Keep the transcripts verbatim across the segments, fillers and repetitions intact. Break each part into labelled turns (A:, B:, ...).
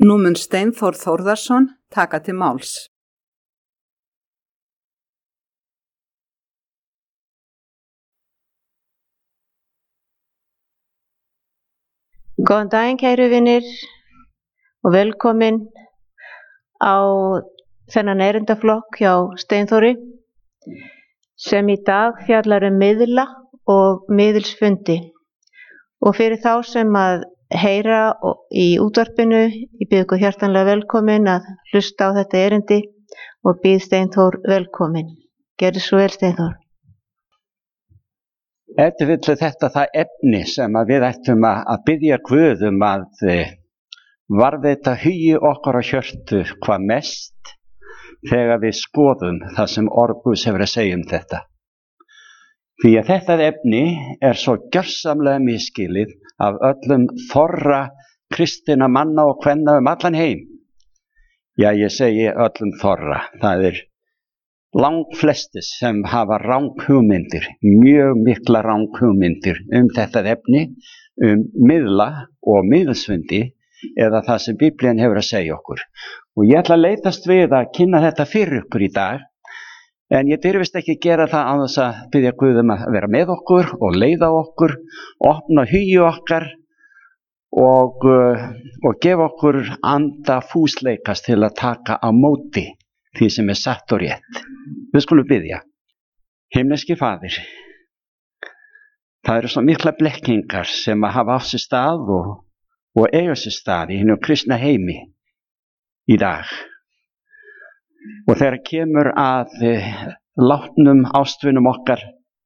A: Nú mun Steinþór Þórðarson taka til máls.
B: Góðan daginn kæru vinir og velkomin á þennan erindaflokk hjá Steinþóri sem í dag fjallar um miðla og miðilsfundi. Og fyrir þá sem að heyra í útvarpinu, ég býð ykkur hjartanlega velkomin að hlusta á þetta erindi og býð Steinþór velkomin. Gerðu svo vel, Steinþór.
C: Ef þið villu þetta það efni sem að við ættum að biðja Guð um að varðveita hugi okkar á hjörtu hvað mest þegar við skoðum það sem orð Guðs hefur að segja um þetta. Því að þetta efni er svo gjörsamlega misskilið af öllum þorra kristinna manna og kvenna um allan heim. Já, ég segi öllum þorra. Það er langflestis sem hafa ranghugmyndir, mjög mikla ranghugmyndir um þetta efni, um miðla og miðilsfundi eða það sem Biblían hefur að segja okkur. Og ég ætla að leitast við að kynna þetta fyrir ykkur í dag, en ég dyrfist ekki gera það án þess að biðja Guð um að vera með okkur og leiða okkur, opna hugi okkar og, og gefa okkur anda fúsleikast til að taka á móti því sem er satt og rétt. Við skulum biðja. Himneski Faðir, það eru svo mikla blekkingar sem að hafa á sér stað og, og eiga sér stað í hinu kristna heimi í dag. Og þegar kemur að látnum ástvinum okkar,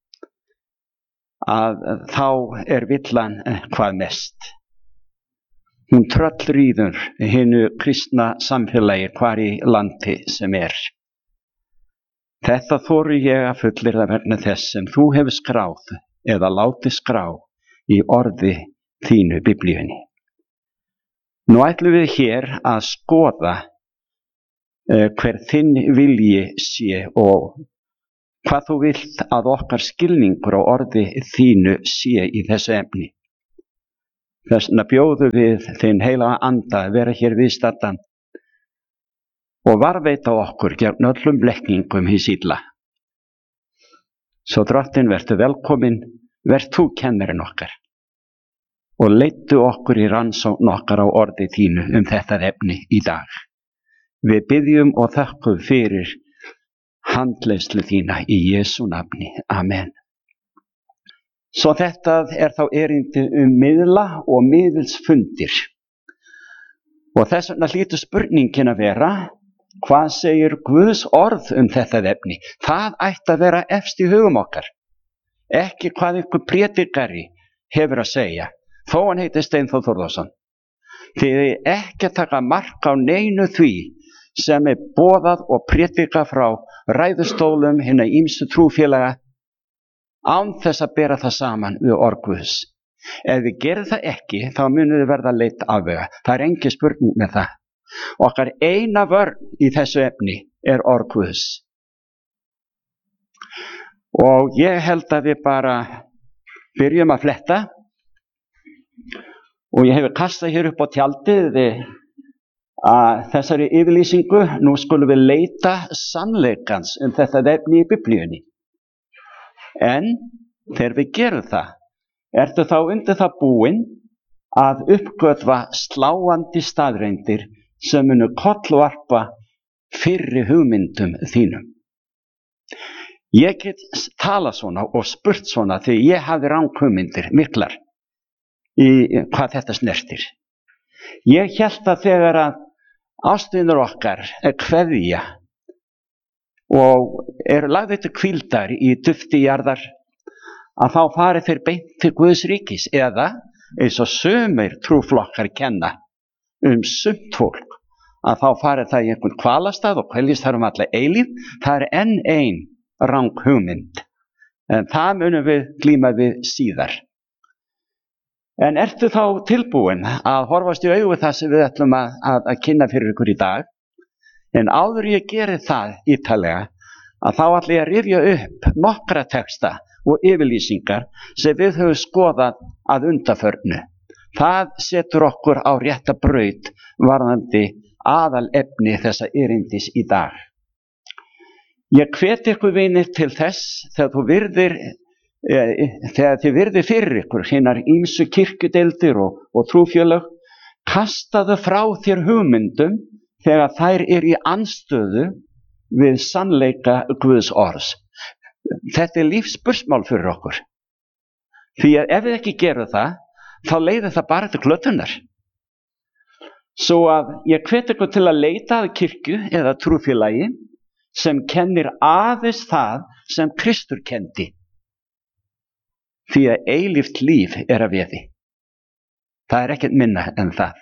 C: að þá er villan hvað mest. Hún tröllríður hinu kristna samfélagi hvar í landi sem er. Þetta þori ég að fullyrða vegna þess sem þú hefur skráð eða látið skrá í orði þínu Biblíunni. Nú ætlum við hér að skoða hver þinn vilji sé og hvað þú vilt að okkar skilningur á orði þínu sé í þessu efni. Þess vegna bjóðum við þinn heilaga anda að vera hér viðstaddan og varðveita okkur gegn öllum blekkingum hins illa. Svo Drottinn, vertu velkomin, vert þú kennarinn okkar og leiddu okkur í rannsókn okkar á orði þínu um þetta efni í dag. Við biðjum og þökkum fyrir handleiðslu þína í Jesú nafni. Amen. Svo þetta er þá erindi um miðla og miðilsfundir. Og þess vegna hlýtur spurningin að vera, hvað segir Guðs orð um þetta efni? Það ætti að vera efst í hugum okkar. Ekki hvað ykkur prédikari hefur að segja, þó hann heitir Steinþór Þórðarson. Þið er ekki að taka mark á neinu því sem er boðað og prédika frá ræðustólum hinna ýmsu trúfélaga án þess að bera það saman við orð Guðs. Ef við gerum það ekki, þá munum við verða leitt afvega. Það er engin spurning með það. Okkar eina vörn í þessu efni er orð Guðs. Og ég held að við bara byrjum að fletta og ég hefur kastað hér upp á tjaldið að þessari yfirlýsingu, nú skulum við leita sannleikans um þetta efni í Biblíunni. En þegar við gerum það, ertu þá undir það búin að uppgötva sláandi staðreyndir sem munu kollvarpa fyrri hugmyndum þínum. Ég get talað svona og spurt svona því ég hafði ranghugmyndir miklar í hvað þetta snertir. Ég hélt að þegar að ástvinur okkar er kveðja og eru lagðir til hvíldar í dufti jarðar, að þá fari þeir beint til Guðs ríkis eða eins og sumir trúflokkar kenna um sumt fólk, að þá fari það í einhvern kvalastað og kveljist þar um alla eilíf. Það er enn ein ranghugmynd, en það munum við glíma við síðar. En ertu þá tilbúin að horfast í augu það sem við ætlum að, að, að kynna fyrir ykkur í dag? En áður ég geri það ítarlega, að þá ætla ég að rifja upp nokkra texta og yfirlýsingar sem við höfum skoðað að undanförnu. Það setur okkur á rétta braut varðandi aðalefni þessa erindis í dag. Ég hvet ykkur vinir til þess þegar þú virðir, e, þegar þið virðir fyrir ykkur hinar ýmsu kirkjudeildir og, og trúfélög, kastaðu frá þér hugmyndum þegar þær eru í andstöðu við sannleika Guðs orðs. Þetta er lífsspursmál fyrir okkur. Því að ef við ekki gerum það, þá leiðir það bara til glötunar. Svo að ég hvet ykkur til að leita að kirkju eða trúfélagi sem kennir aðeins það sem Kristur kenndi. Því að eilíft líf er að veði. Það er ekkert minna en það.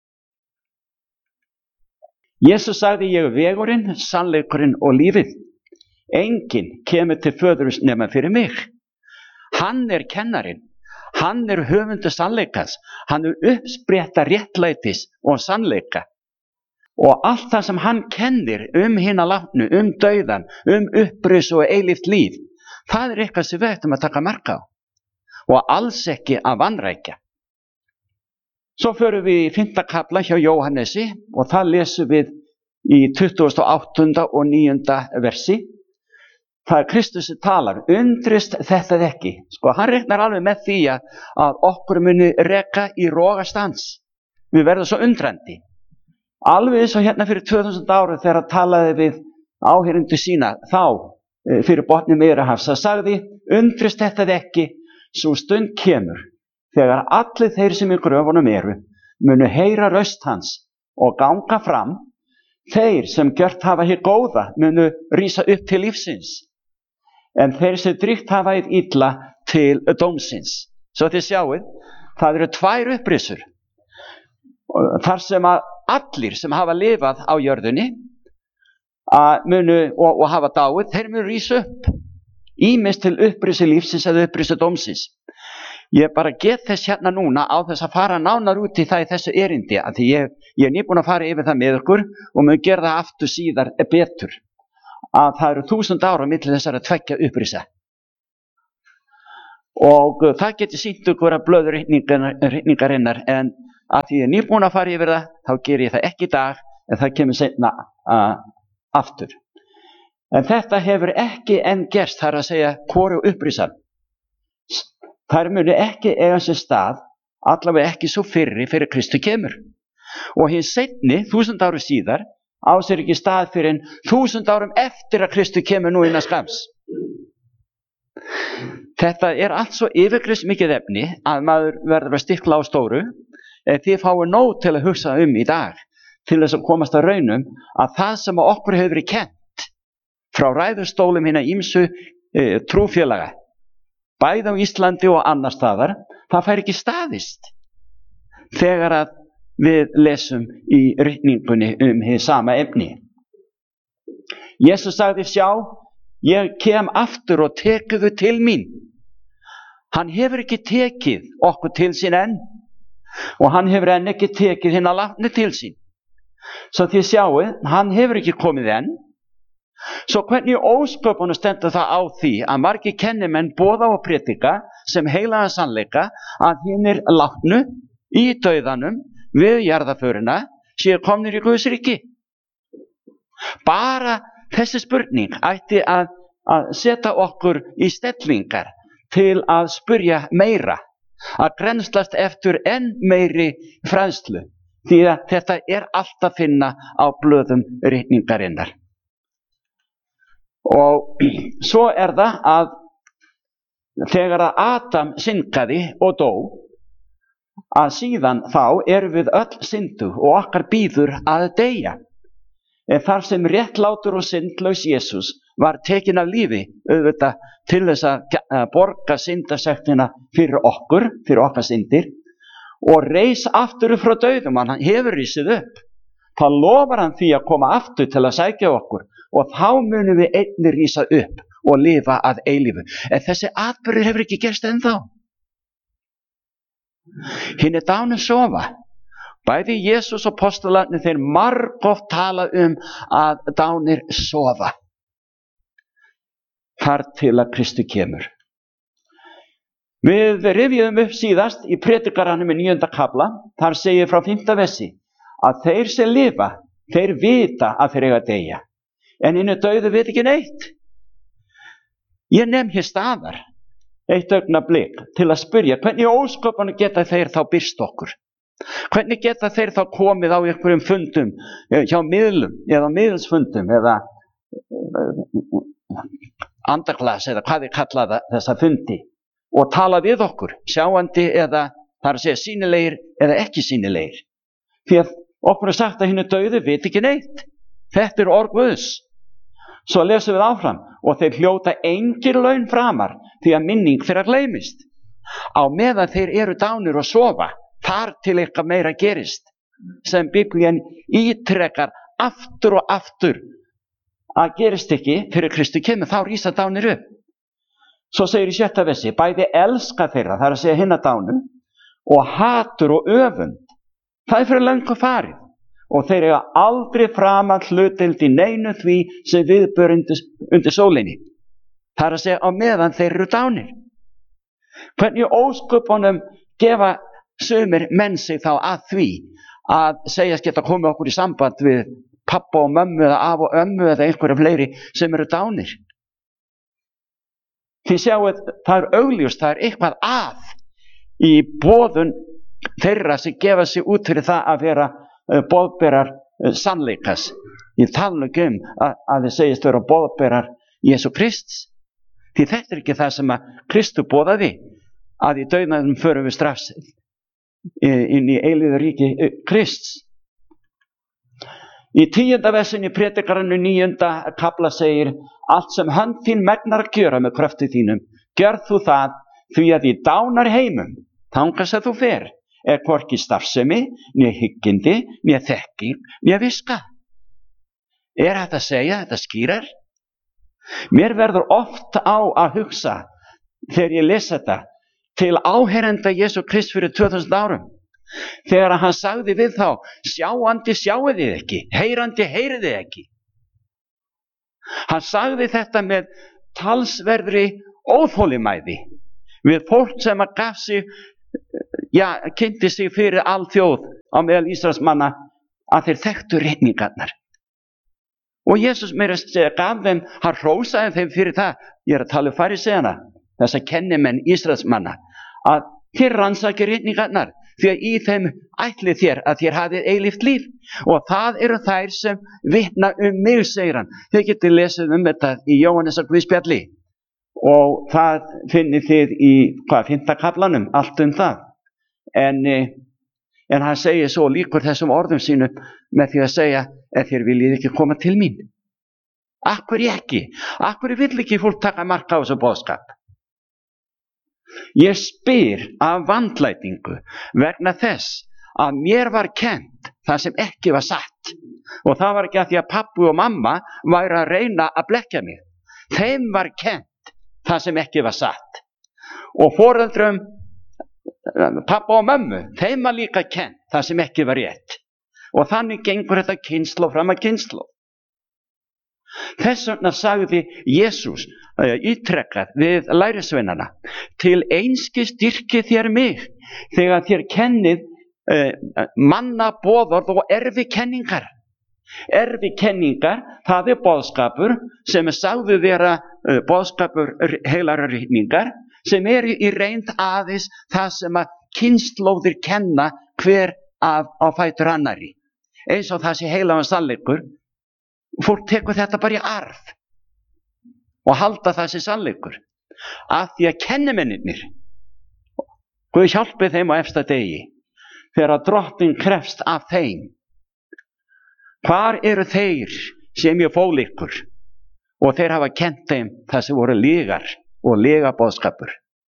C: Jesús sagði, ég er vegurinn, sannleikurinn og lífið. Enginn kemur til föðurins nema fyrir mig. Hann er kennarinn. Hann er höfundur sannleikas. Hann er uppspretta réttlætis og sannleika. Og allt það sem hann kennir um hina látnu, um dauðan, um uppris og eilíft líf, það er eitthvað sem við ættum að taka mark á. Og alls ekki að vanrækja. Svo förum við í fimmta kafla hjá Jóhannesi og það lesum við í tuttugasta og áttunda og níunda versi. Það er Kristus sem talar, undrist þetta ekki. Sko, hann reiknar alveg með því að, að okkur muni reka í rogastans. Við verðum svo undrandi. Alveg eins og hérna fyrir tvö þúsund ára þegar hann talaði við áheyrendur sína þá fyrir botni Miðjarðarhafs. Það sagði, undrist þetta ekki, svo stund kemur þegar allir þeir sem í gröfunum eru munu heyra röst hans og ganga fram. Þeir sem gjört hafa hér góða munu rísa upp til lífsins, en þeir sem drygt hafa hér illa til dómsins. Svo þið sjáið, það eru tvær upprisur. Þar sem að allir sem hafa lifað á jörðunni að munu, og, og hafa dáið, þeir munu rísa upp. Ýmist til upprisu lífsins eða upprisu dómsins. Ég bara get þess hérna núna á þess að fara nánar út í það í þessu erindi, að því ég, ég er nýbúin að fara yfir það með ykkur og mun gera það aftur síðar betur, að það eru þúsund ára milli þessara tveggja upprisa. Og það getur sýnt ykkur að blöður ritningarinnar, en að því ég er nýbúin að fara yfir það, þá ger ég það ekki í dag, en það kemur seinna uh, aftur. En þetta hefur ekki enn gerst, það er að segja hvoru upprisan. Þær muni ekki eiga sér stað, allavega ekki svo fyrri fyrir Kristu kemur. Og hins seinni, þúsund ári síðar, á sér ekki stað fyrir en þúsund árum eftir að Kristu kemur nú innan skams. Þetta er allt svo yfirgripsmikið mikið efni að maður verður að stikla á stóru, en þið fáið nóg til að hugsa um í dag, til þess að komast að raunum að það sem okkur hefur verið kennt frá ræðustólum hinna ýmsu e, trúfélaga, bæði á Íslandi og annar staðar, það fær ekki staðist þegar að við lesum í ritningunni um hið sama efni. Jesús sagði, sjá, ég kem aftur og teku þau til mín. Hann hefur ekki tekið okkur til sín enn og hann hefur enn ekki tekið hina látnu til sín. Svo þið sjáu, hann hefur ekki komið enn. Svo hvernig ósköpunum stendur það á því að margir kennimenn boða og predika sem heilaga sannleika að hinir látnu í dauðanum við jarðarförina séu komnir í Guðs ríki. Bara þessi spurning ætti að, að setja okkur í stellingar til að spurja meira, að grennslast eftir enn meiri fræðslu, því að þetta er allt að finna á blöðum ritningarinnar. Og svo er það að þegar að Adam syndaði og dó, að síðan þá erum við öll syndu og okkar bíður að deyja. En þar sem réttlátur og syndlaus Jesús var tekin af lífi, auðvitað til þess að borga syndasektina fyrir okkur, fyrir okkar syndir, og reis aftur frá dauðum, hann hefur risið upp. Þá lofar hann því að koma aftur til að sækja okkur og þá munum við einnig rísa upp og lifa að eilífu. En þessi atburður hefur ekki gerst ennþá. Hinir dánir sofa. Bæði Jesús og apostolarnir þeir margoft tala um að dánir sofa. Þar til að Kristu kemur. Við rifjuðum upp síðast í Predikaranum í níunda kafla, þar segir frá fimmta versi, að þeir sem lifa, þeir vita að þeir eiga að deyja, en hinir dauðu vita ekki neitt. Ég nefn hér staðar eitt augnablik til að spyrja, hvernig ósköpunum geta þeir þá birst okkur? Hvernig geta þeir þá komið á einhverjum fundum, hjá miðlum, eða miðlsfundum, eða andaglas, eða hvað þið kallaða þessa fundi, og tala við okkur, sjáandi eða, það er að segja, sýnilegir eða ekki sýnilegir. Því að okkur er sagt að hinir dauðu viti ekki neitt. Þetta er orð Guðs. Svo lesum við áfram, og þeir hljóta engir laun framar, því að minning þeirra gleymist. Á meðan þeir eru dánir og sofa, þar til eitthvað meira gerist, sem Biblían ítrekar aftur og aftur að gerist ekki fyrir Kristi kemur, þá rísa dánir upp. Svo segir í sjötta versi, bæði elska þeirra, það er að segja hinna dánu, og hatur og öfund, það er fyrir löngu farið, og þeir eiga aldrei framar hlutdeild í neinu því sem viðbör undir, undir sólinni. Það er að segja á meðan þeir eru dánir. Hvernig ósköpunum gefa sumir menn sig þá að því að segjast geta komið okkur í samband við pappa og mömmu eða af og ömmu eða einhverja fleiri sem eru dánir? Þið sjáuð, það er augljóst, það er eitthvað að í boðun þeirra sem gefa sig út fyrir það að vera uh, boðberar uh, sannleikas. Ég tala nú ekki um að, að þið segist vera boðberar Jesú Krists. Því þetta er ekki það sem að Kristu boðaði, að í dauðanum förum við strax inn í eilíða ríki Krists. Í tíunda versinni Predikaranum níunda kafla segir, allt sem hönd þín megnar að gjöra með kröfti þínum, gjörð þú það, því að í dánar heimum, þangað sem þú fer, er hvorki starfsemi, né hyggindi, né þekking, né viska. Er þetta að segja, þetta skýrar? Mér verður oft á að hugsa, þegar ég les þetta, til áheyrenda Jesú Krist fyrir tvö þúsund árum. Þegar hann sagði við þá, sjáandi sjáið þið ekki, heyrandi heyrið þið ekki. Hann sagði þetta með talsverðri óþolinmæði við fólk sem að gaf sig, já, kynnti sig fyrir alþjóð á meðal Ísraelsmanna að þeir þekktu ritningarnar. Og Jesús meira að segja gaf þeim, hann hrósaði þeim fyrir það, ég er að tala um fariseiana, þess að kennimenn Ísraelsmanna, að þér rannsakið ritningarnar, því að í þeim ætli þér að þér hafið eilíft líf, og það eru þær sem vitna um mig, segir hann. Þið getið lesið um þetta í Jóhannesar guðspjalli, og það finnið þið í hvað, fimmta kaflanum, allt um það. En, en hann segir svo líkur þessum orðum sínum með því að segja, ef þér viljið ekki koma til mín. Akkur ekki, akkur vill ekki fólk taka mark á þessu boðskap. Ég spyr af vandlætingu vegna þess að mér var kennt það sem ekki var satt, og það var ekki að því að pappi og mamma væri að reyna að blekkja mig. Þeim var kennt það sem ekki var satt, og foreldrum pappa og mömmu, þeim var líka kennt það sem ekki var rétt, og þannig gengur þetta kynslóð fram að kynslóð. Þess vegna sagði Jesús ítrekkað við lærisveinana, til einskis styrki þér mig þegar þér kennið eh, manna boðorð og erfi kenningar. Erfi kenningar, það er boðskapur sem er sagði vera eh, boðskapur heilarar ritningar, sem er í reynd aðeins það sem að kynslóðir kenna hver af á fætur annari, eins og það sé heilagan sannleikur. Fólk tekur þetta bara í arf og halda það sem sannleikur, af því að kennimennirnir, Guð hjálpi þeim á efsta degi, þegar að drottinn krefst af þeim. Hvar eru þeir sem ég fól ykkur? Og þeir hafa kennt þeim það sem voru lygar og lygaboðskapur.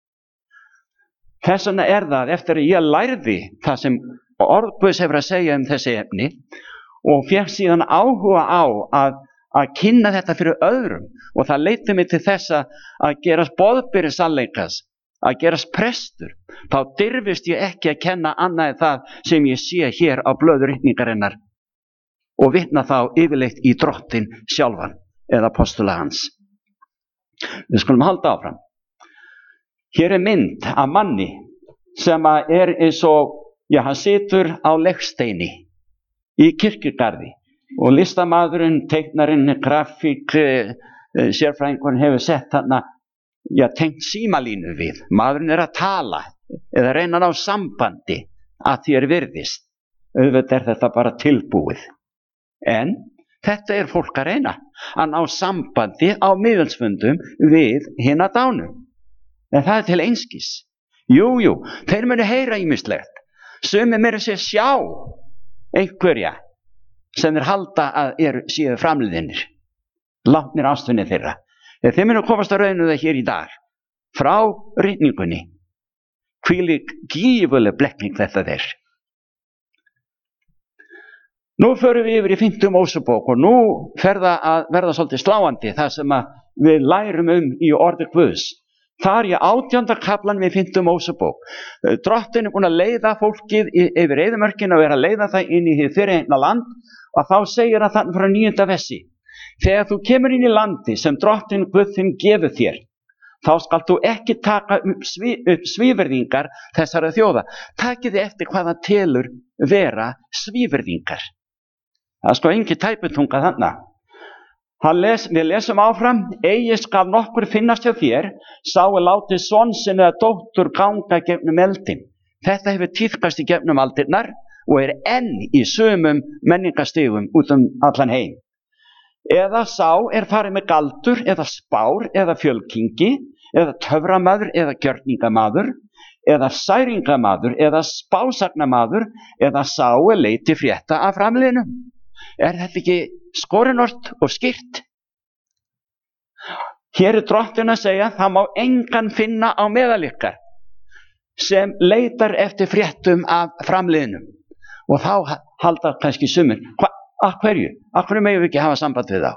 C: Þess vegna er það, eftir að ég lærði það sem orð Guðs hefur að segja um þessi efni, og fékk síðan áhuga á að, að kynna þetta fyrir öðrum, og það leiddi mig til þess að gerast boðberi sannleikas, að gerast prestur. Þá dirfist ég ekki að kenna annað en það sem ég sé hér á blöðu ritningarinnar, og vitna þá yfirleitt í drottinn sjálfan eða apostula hans. Við skulum halda áfram. Hér er mynd af manni sem að er eins og, já, hann situr á legsteini í kirkjugarði og listamaðurinn, teiknarinn, grafík, eh, sérfræðingurinn hefur sett þarna, já, tengt símalínu við. Maðurinn er að tala eða reyna að ná sambandi að því er virðist. Auðvitað er þetta bara tilbúið. En þetta er fólk að reyna að ná sambandi á miðilsfundum við hina dánu. En það er til einskis. Jú, jú, þeir munu heyra ýmislegt. Sumir meira sér sjá einhverja sem þeir halda að er séu framliðinir, látnir ástvinni þeirra. Þeir munu komast að raunu það hér í dag, frá ritningunni. Hvílík gífurleg blekking þetta þeir. Nú förum við yfir í fimmtu Mósebók og nú fer það að verða svolítið sláandi það sem að við lærum um í orði Guðs. Þar í átjánda kaflan við fimmtu Mósebók. Drottinn er búinn að leiða fólkið yfir eyðimörkina og er að leiða það inn í hið fyrirheitna land og þá segir hann þannig frá níunda versi. Þegar þú kemur inn í landi sem Drottinn Guð þinn gefur þér, þá skalt þú ekki taka upp, sví, upp svívirðingar þessara þjóða. Takið þið eftir hvað það telur vera svívirðingar. Það er sko engin tæputunga þarna. Les, við lesum áfram, eigi skal nokkur finnast hjá þér, sá er látið son sinn eða dóttur ganga gegnum eldin. Þetta hefur tíðkast í gegnum aldirnar og er enn í sumum menningastigum út um allan heim. Eða sá er farið með galdur eða spár eða fjölkingi eða töframaður eða gjörningamaður eða særingamaður eða spásagnamaður eða sá er leiti frétta af framliðnum. Er þetta ekki skorinort og skýrt? Hér er Drottinn að segja, það má engan finna á meðal ykkar sem leitar eftir fréttum af framliðnum. Og þá halda kannski sumir, hva, að hverju? Að hverju megum við ekki hafa samband við þá?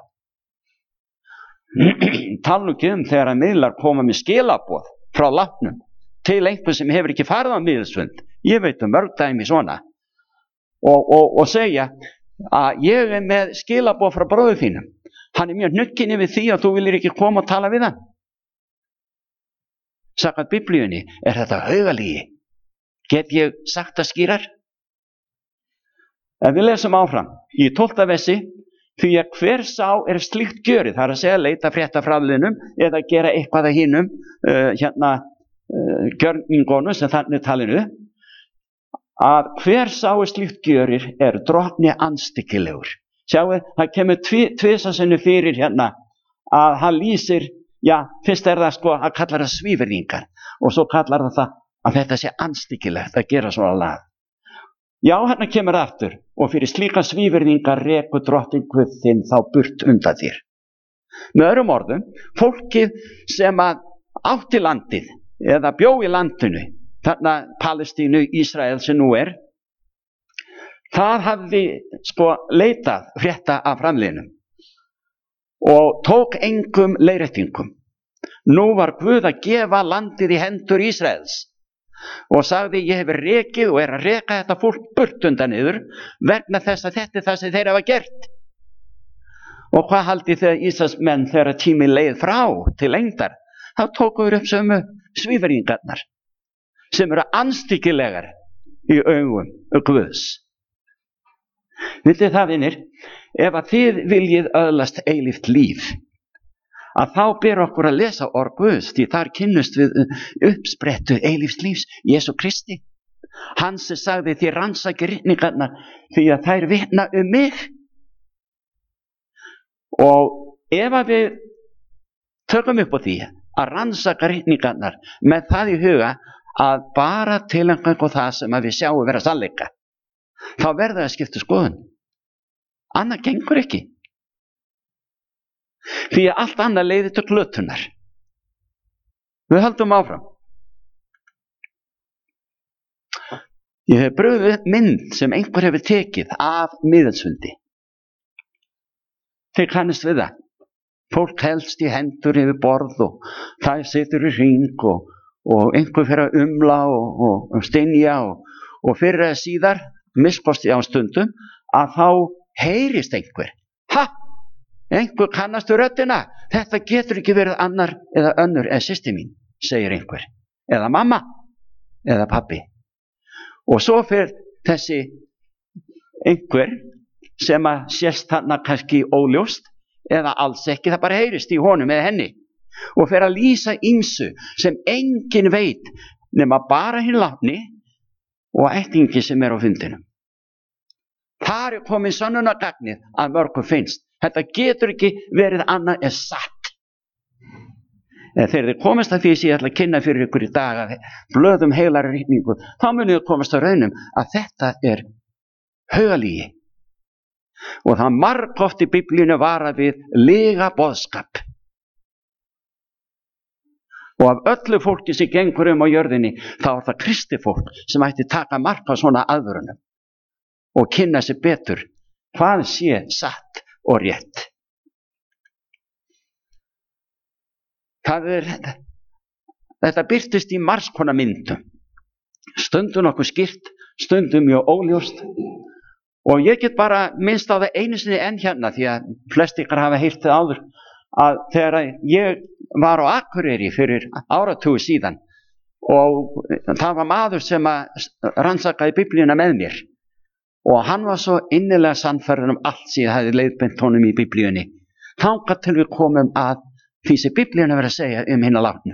C: Tala ekki um þegar að miðlar koma með skilaboð frá látnum til einhver sem hefur ekki farið á miðilsfund. Ég veit um mörg dæmi svona. Og, og, og segja að ég er með skilaboð frá bróður þínum. Hann er mjög hnugginn yfir því að þú viljir ekki koma og tala við hann. Samkvæmt Biblíunni er þetta haugalígi. Get ég sagt það skýrar? En við lesum áfram í tólfta versi, því að hver sá er slíkt gjörið, það er að segja leita frétta framliðnum eða gera eitthvað að hinum uh, hérna uh, gjörningunum sem þannig talinu, að hver sá er slíkt gjörir er Drottni andstyggilegur. Sjáu, það kemur tvi, tvisa sinni fyrir hérna að hann lýsir, já, fyrst er það sko að kallar það svívirðingar og svo kallar það það að þetta sé andstyggilegt að gera svona lag. Já, hérna kemur aftur og fyrir slíka svívirðingar rekur Drottinn Guð þinn þá burt undan þér. Með öðrum orðum, fólkið sem að átti landið eða bjó í landinu, þarna Palestínu, Ísrael sem nú er, það hafði sko leitað frétta af framliðnum og tók engum leiðréttingum. Nú var Guð að gefa landið í hendur Ísraels og sagði, ég hef rekið og er að reka þetta fólk burt undan yður vegna þess að þetta er það sem þeir hafa gert. Og hvað haldið þegar Ísraelsmenn þegar tími leið frá til lengdar? Þá tókuður upp sömu svívirðingarnar sem eru andstyggilegar í augum Guðs. Vitið það, vinir, ef að þið viljið öðlast eilíft líf, að þá ber okkur að lesa orð Guðs, því þar kynnust við uppsprettu eilífs lífs, Jesú Kristi. Hann sem sagði, þið rannsakið ritningarnar því að þær vitna um mig. Og ef að við tökum upp á því að rannsaka ritningarnar með það í huga að bara tilengja það sem að við sjáum vera sannleika, þá verður það að skipta skoðun. Annað gengur ekki. Því að allt annað leiðir til glötunar. Við höldum áfram. Ég hef brugðið mynd sem einhver hefur tekið af miðilsfundi. Þeir kannast við það. Fólk helst í hendur yfir borð og það situr í hring og, og einhver fyrir að umla og, og, og stynja og, og fyrir að síðar miskosti á stundum að þá heyrist einhver. Ha! Einhver kannastu röddina. Þetta getur ekki verið annar eða önnur eða systir mín, segir einhver. eða mamma eða pabbi. Og svo fyrir þessi einhver sem að sést þarna kannski óljóst eða alls ekki, það bara heyrist í honum eða henni og fyrir að lýsa ýmsu sem enginn veit nema bara hinn látni og ættingi sem er á fundinum. Þar er komið sönnunargagnið að mörgum finnst. Þetta getur ekki verið annað en satt. Þegar þið komast að því sem ég ætla að kynna fyrir ykkur í dag að blöðum heilar rýningu, þá munið þið komast að raunum að þetta er haugalígi. Og það margoft í Biblíunni vara við lyga boðskap. Og af öllu fólki sem gengur um á jörðinni, þá er það kristið fólk sem ætti taka mark á svona aðvörunum og kynna sér betur hvað sé satt og rétt. Það er, þetta birtist í margs konar myndum. Stundum nokkuð skýrt, stundum mjög óljóst. Og ég get bara minnst á það einu sinni enn hérna, því að flest ykkar hafa heyrt það áður, að þegar ég var á Akureyri fyrir áratugi síðan og það var maður sem að rannsakaði Biblíuna með mér og hann var svo innilega sannfærður um allt sem ég hafði leiðbeint honum í Biblíunni. Þangað til við komum að því sem Biblíuna verið að segja um hina látnu.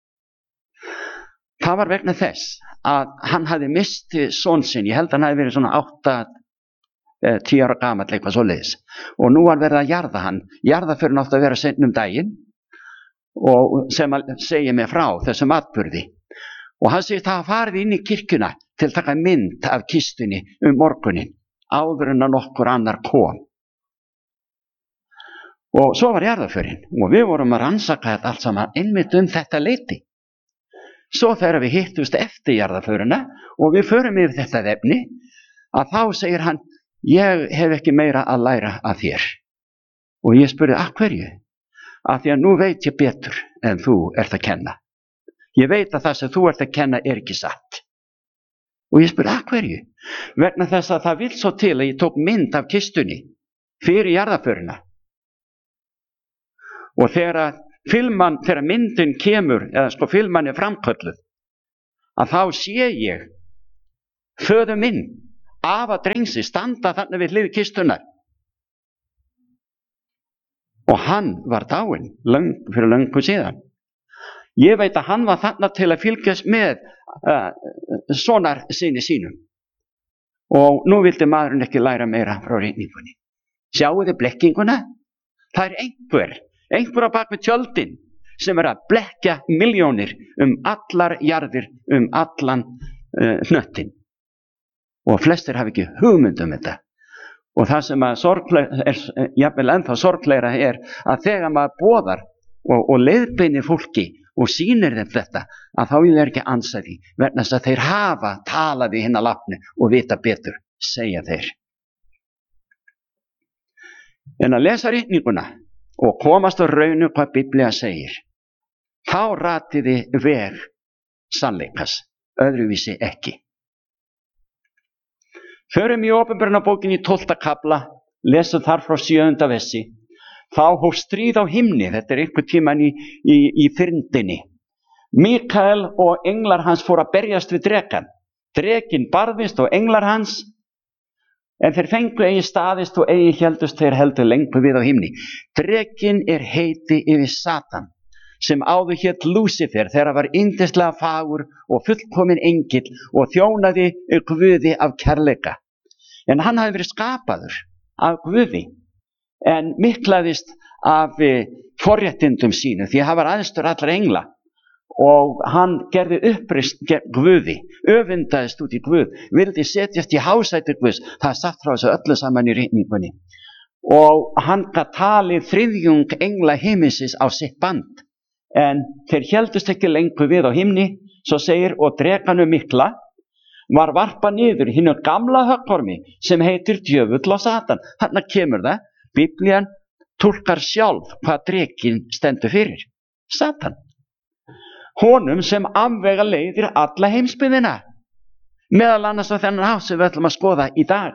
C: Það var vegna þess að hann hafði mistið son sinn, ég held að hann hafði verið svona átta, tíu ára gamall eitthvað svoleiðis og nú var verið að jarða hann. Jarðaförin átti að vera seint um daginn og sem að segja mig frá þessum atburði. Og hann segist að hafa farið inn í kirkjuna til að taka mynd af kistunni um morgunin áður en að nokkur annar kom. Og svo var jarðaförin og við vorum að rannsaka þetta allt saman einmitt um þetta leyti. Svo þegar við hittust eftir jarðaförina og við förum yfir þetta efni, að þá segir hann, ég hef ekki meira að læra af þér. Og ég spurði, af hverju? Af því að nú veit ég betur en þú ert að kenna. Ég veit að það sem þú ert að kenna er ekki satt. Og ég spurði, af hverju? Vegna þess að það vill svo til að ég tók mynd af kistunni fyrir jarðaförina. Og þegar filman, þegar myndin kemur, eða sko filman er framkölluð, að þá sé ég föður minn, afa drengsi, standa þarna við hlið kistunar. Og hann var dáinn löng, fyrir löngu síðan. Ég veit að hann var þarna til að fylgjast með uh, sonar sinni sínum. Og nú vildi maðurinn ekki læra meira frá reyningunni. Sjáu þið blekkinguna? Það er einhver, einhver á bak við tjöldin sem er að blekja milljónir um allar jarðir, um allan uh, hnöttin. Og flestir hafa ekki hugmynd um þetta. Og það sem að sorgleira er, jafnvel ennþá sorgleira er að þegar maður boðar og, og leiðbeinir fólki og sýnir þeim þetta, að þá vil þeir ekki ansa því, vegna þess að þeir hafa talað í hina látnu og vita betur, segja þeir. En að lesa ritninguna og komast á raunu hvað Biblía segir, þá ratiði veg sannleikas, öðruvísi ekki. Förum í Opinberunarbókinni í tólfta kafla, lesum þar frá sjöunda versi. Þá hóf stríð á himni, þetta er einhver tíman í, í, í fyrndinni. Mikael og englar hans fóru að berjast við drekan. Drekinn barðist og englar hans, en þeir fengu eigi staðist og eigi héldust þeir heldur lengur við á himni. Drekinn er heiti yfir Satan, sem áður hét Lúsifer þegar var yndislega fagur og fullkominn engill og þjónaði Guði af kærleika. En hann hafi verið skapaður af Guði, en miklaðist af forréttindum sínu, því að hann var æðstur allra engla og hann gerði uppreisn gegn Guði, öfundaðist út í Guð, vildi setjast í hásæti Guðs, það er sagt frá þessu öllu saman í ritningunni. Og hann gat talið þriðjung engla himinsins á sitt band, en þeir héldust ekki lengur við á himni, svo segir, og drekanum mikla var varpað niður hinu gamla höggormi sem heitir djöfull og Satan. Þarna kemur það. Biblían túlkar sjálf hvað drekinn stendur fyrir. Satan. Honum sem afvega leiðir alla heimsbyggðina. Meðal annars á þennan hátt sem við ætlum að skoða í dag.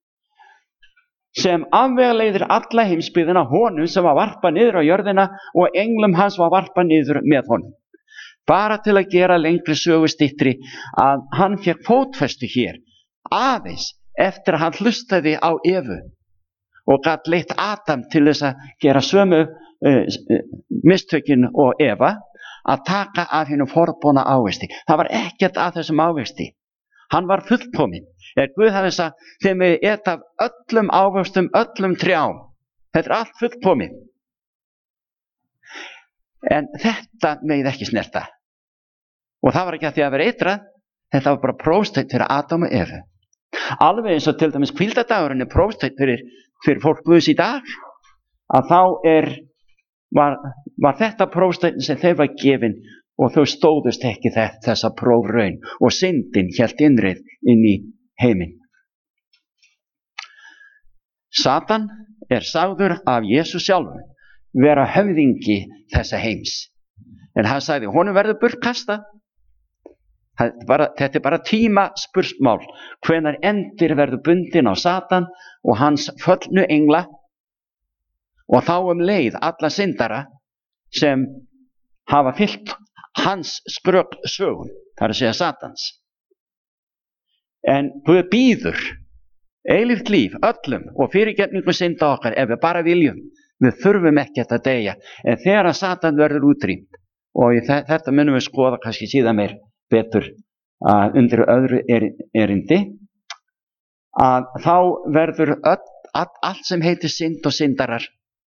C: Sem afvega leiðir alla heimsbyggðina, honum sem var varpað niður á jörðina og englum hans var varpað niður með honum. bara til að gera lengri sögu styttri, að hann fékk fótfestu hér aðeins eftir að hann hlustaði á Evu og gat leitt Adam til þess að gera sömu uh, mistökin og Eva, að taka af hennum forboðna ávexti. Það var ekkert að þessum ávexti. Hann var fullkominn. Er Guð hafði sagt, þeim við et af öllum ávextum, öllum trjám. Þetta er allt fullkomið. En þetta megið ekki snerta. Og það var ekki að því að vera eitrað, þetta var bara prófsteinn fyrir Adam og Evu. Alveg eins og til dæmis hvíldardagurinn er prófsteinn fyrir, fyrir fólk Guðs í dag, að þá er, var, var þetta prófsteinn sem þeir var gefin og þau stóðust ekki þessa prófraun og syndin hélt innreið inn í heiminn. Satan er sagður af Jesús sjálfur vera höfðingi þessa heims. En hann sagði, honum verður burt kastað. Þetta er bara tíma spursmál, hvenær endir verður bundin á Satan og hans föllnu engla og þá um leið alla syndara sem hafa fyllt hans skrök sögum, það er að segja Satans. En Guð býður eilíft líf öllum og fyrirgefningu synda okkar ef við bara viljum. Við þurfum ekki að deyja, en þegar að Satan verður útrýmt, og þetta munum við skoða kannski síðan meir betur uh, undir öðru erindi, að þá verður öll, all, allt sem heitir synd og syndarar,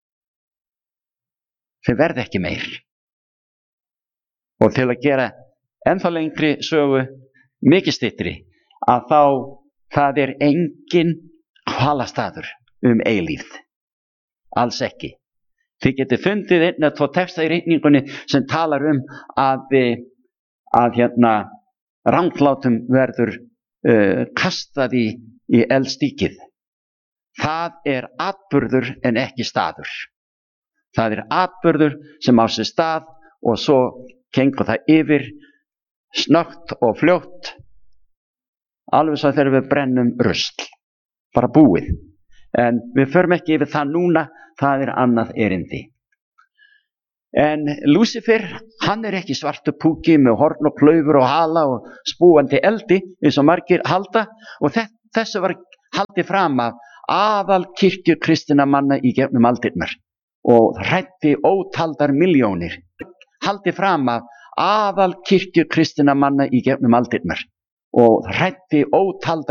C: þeir verði ekki meir. Og til að gera ennþá lengri sögu mikið styttri, að þá það er engin hvalastaður um eilífð. Alls ekki. Þið getið fundið einn að tvo texta í reikningunni sem talar um að, að hérna, ranglátum verður uh, kastað í, í eldstíkið. Það er atburður en ekki staður. Það er atburður sem á sér stað og svo gengur það yfir snöggt og fljótt, alveg svo þegar við brennum rusl. Bara búið. En við förum ekki yfir það núna, það er annað erindi. En Lúsifer, hann er ekki svartu púki með horn og klaufur og hala og spúandi eldi eins og margir halda, og þessu var haldið fram af aðal kirkju kristinna manna í gegnum aldirnar og hræddi ótaldar milljónir. Haldið fram af aðal kirkju kristinna manna í gegnum aldirnar og hræddi ótaldar